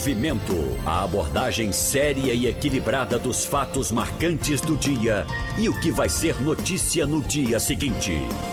Movimento. A abordagem séria e equilibrada dos fatos marcantes do dia e o que vai ser notícia no dia seguinte.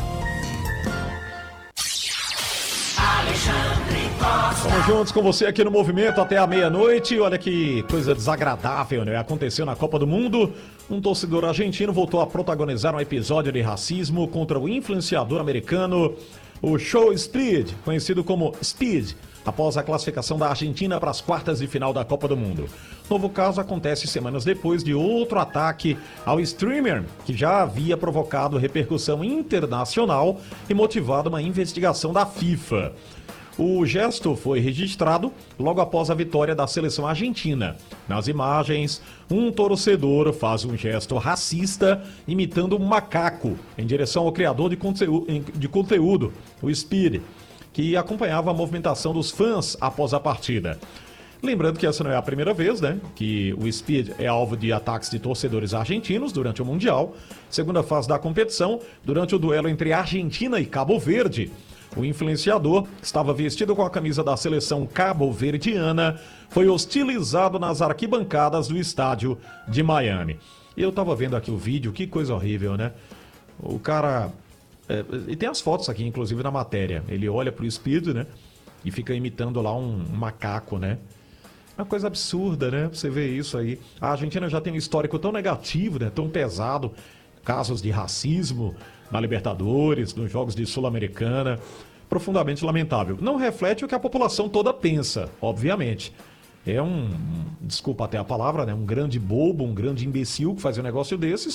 Estamos juntos com você aqui no Movimento até a meia-noite. Olha que coisa desagradável, né? Aconteceu na Copa do Mundo. Um torcedor argentino voltou a protagonizar um episódio de racismo contra o influenciador americano, o Show Speed, conhecido como Speed, após a classificação da Argentina para as quartas de final da Copa do Mundo. Novo caso acontece semanas depois de outro ataque ao streamer, que já havia provocado repercussão internacional e motivado uma investigação da FIFA. O gesto foi registrado logo após a vitória da seleção argentina. Nas imagens, um torcedor faz um gesto racista imitando um macaco em direção ao criador de conteúdo, o Speed, que acompanhava a movimentação dos fãs após a partida. Lembrando que essa não é a primeira vez, né, que o Speed é alvo de ataques de torcedores argentinos durante o Mundial. Segunda fase da competição, durante o duelo entre Argentina e Cabo Verde, o influenciador, que estava vestido com a camisa da seleção cabo-verdiana, foi hostilizado nas arquibancadas do estádio de Miami. E eu estava vendo aqui o vídeo, que coisa horrível, né? O cara... e tem as fotos aqui, inclusive, na matéria. Ele olha pro Speed, né? E fica imitando lá um macaco, né? Uma coisa absurda, né? Você vê isso aí. A Argentina já tem um histórico tão negativo, né? Tão pesado. Casos de racismo na Libertadores, nos jogos de Sul-Americana. Profundamente lamentável. Não reflete o que a população toda pensa, obviamente. É desculpa até a palavra, né? Um grande bobo, um grande imbecil que faz um negócio desses.